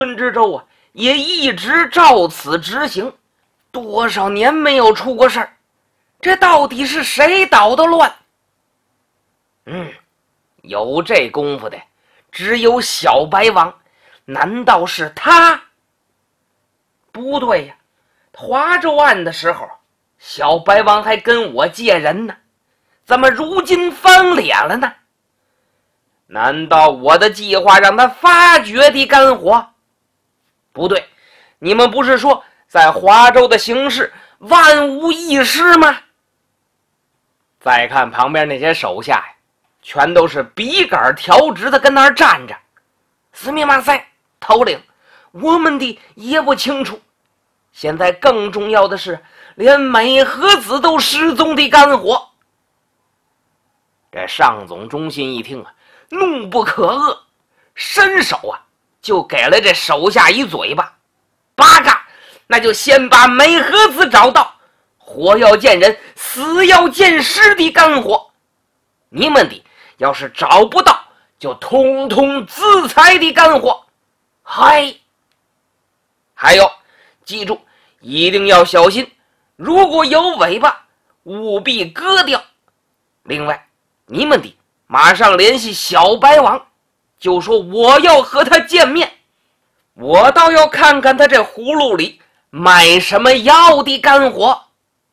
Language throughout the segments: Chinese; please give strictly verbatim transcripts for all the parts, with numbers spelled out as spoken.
春之州啊，也一直照此执行，多少年没有出过事儿。这到底是谁捣的乱？嗯，有这功夫的只有小白王，难道是他？不对呀，华州案的时候，小白王还跟我借人呢，怎么如今翻脸了呢？难道我的计划让他发觉的干活？不对，你们不是说在华州的形势万无一失吗？再看旁边那些手下呀，全都是笔杆调直的跟那儿站着。司密马赛，头领，我们的也不清楚。现在更重要的是，连美和子都失踪的干活。这上总中信一听啊，怒不可遏，伸手啊就给了这手下一嘴巴。八嘎，那就先把美和子找到，活要见人，死要见尸的干活。你们的要是找不到，就通通自裁的干活。嗨，还有，记住，一定要小心，如果有尾巴，务必割掉。另外，你们的马上联系小白王，就说我要和他见面，我倒要看看他这葫芦里卖什么药的干活。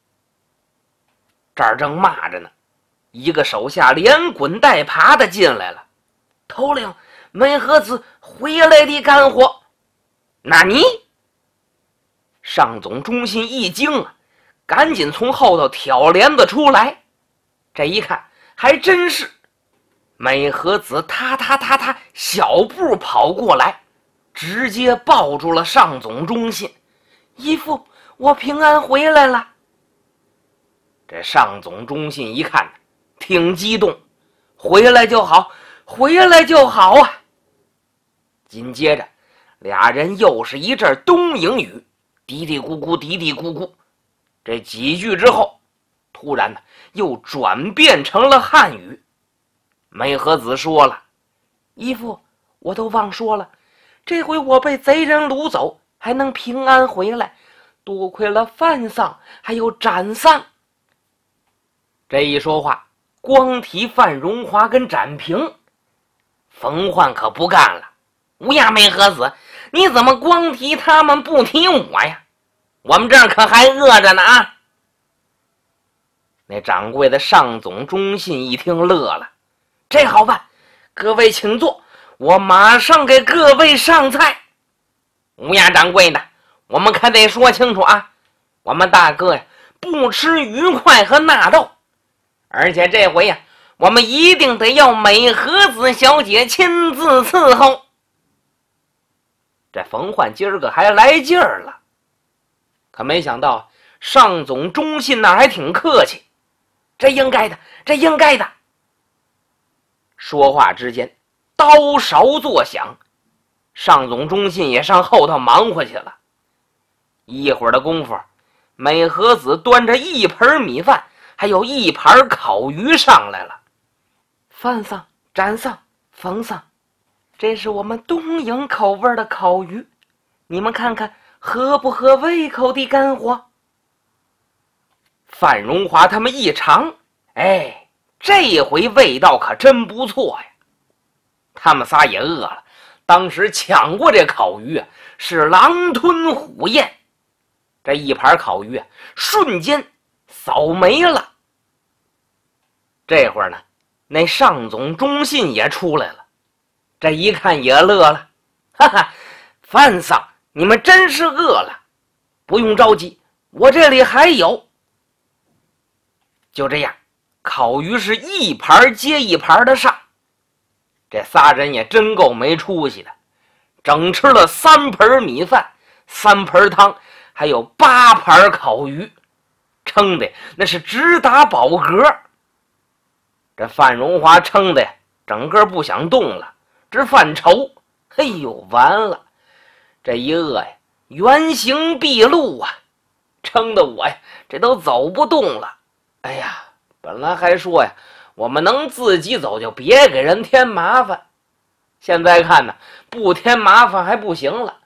这儿正骂着呢，一个手下连滚带爬的进来了。头领，美和子回来的干活。那你？上总中信一惊啊，赶紧从后头挑帘子出来。这一看，还真是美和子踏踏踏踏小步跑过来，直接抱住了上总中信。姨父，我平安回来了。这上总中信一看挺激动，回来就好，回来就好啊。紧接着俩人又是一阵东瀛语，嘀嘀咕咕嘀嘀咕咕。这几句之后，突然呢又转变成了汉语。美和子说了，姨父，我都忘说了，这回我被贼人掳走还能平安回来，多亏了范丧还有展丧。这一说话，光提范荣华跟展平，冯焕可不干了。乌鸦美和子，你怎么光提他们不提我呀？我们这儿可还饿着呢啊！那掌柜的上总中信一听乐了，这好办，各位请坐，我马上给各位上菜。乌鸦掌柜的，我们可得说清楚啊，我们大哥呀不吃鱼块和纳豆，而且这回呀我们一定得要美和子小姐亲自伺候。这冯焕今儿个还来劲儿了，可没想到上总中信那还挺客气，这应该的，这应该的。说话之间，刀勺作响，上总中信也上后头忙活去了。一会儿的功夫，美和子端着一盆米饭还有一盘烤鱼上来了。范丧、展丧、冯丧，这是我们东营口味的烤鱼，你们看看合不合胃口的干活？范荣华他们一尝，哎，这回味道可真不错呀。他们仨也饿了，当时抢过这烤鱼啊，是狼吞虎咽。这一盘烤鱼啊，瞬间扫没了。这会儿呢，那上总中信也出来了，这一看也乐了，哈哈，范丧，你们真是饿了，不用着急，我这里还有。就这样，烤鱼是一盘接一盘的上，这仨人也真够没出息的，整吃了三盆米饭，三盆汤，还有八盘烤鱼，撑的那是直打饱嗝。这范荣华撑的整个不想动了，直犯愁。哎呦，完了，这一饿呀，原形毕露啊，撑得我呀这都走不动了。哎呀，本来还说呀，我们能自己走就别给人添麻烦， 现在看呢，不添麻烦还不行了，